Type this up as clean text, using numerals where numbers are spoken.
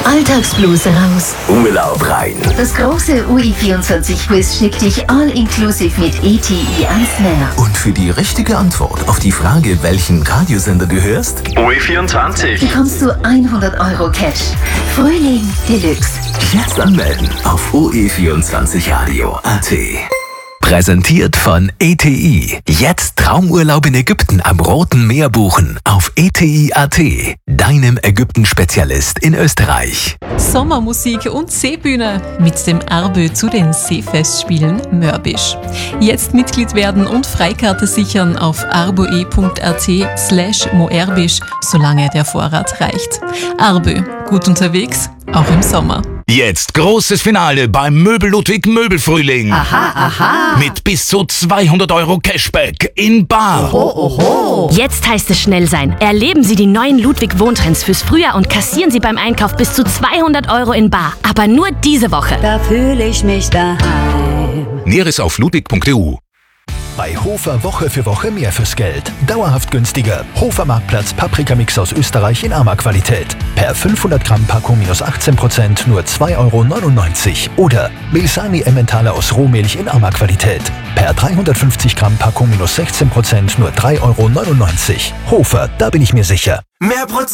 Alltagsblues raus. Urlaub rein. Das große UI24-Quiz schickt dich all-inclusive mit ETI ans Meer. Und für die richtige Antwort auf die Frage, welchen Radiosender du hörst, UI24. bekommst du 100 € Cash. Frühling Deluxe. jetzt anmelden auf oe24radio.at. Präsentiert von ETI. Jetzt Traumurlaub in Ägypten am Roten Meer buchen auf ETI.at, deinem Ägypten-Spezialist in Österreich. Sommermusik und Seebühne mit dem RBÖ zu den Seefestspielen Mörbisch. Jetzt Mitglied werden und Freikarte sichern auf arboe.at/moerbisch, solange der Vorrat reicht. RBÖ, gut unterwegs, auch im Sommer. Jetzt großes Finale beim Möbel Ludwig Möbelfrühling. Aha, aha. Mit bis zu 200 € Cashback in bar. Oho. Jetzt heißt es schnell sein. Erleben Sie die neuen Ludwig Wohntrends fürs Frühjahr und kassieren Sie beim Einkauf bis zu 200 € in bar. Aber nur diese Woche. Da fühle ich mich daheim. Näheres auf ludwig.eu. Bei Hofer Woche für Woche mehr fürs Geld. Dauerhaft günstiger. Hofer Marktplatz Paprikamix aus Österreich in Arma-Qualität. Per 500 Gramm Packung minus 18% nur 2,99 €. Oder Milsani Emmentaler aus Rohmilch in Arma-Qualität. Per 350 Gramm Packung minus 16% nur 3,99 €. Hofer, da bin ich mir sicher. Mehr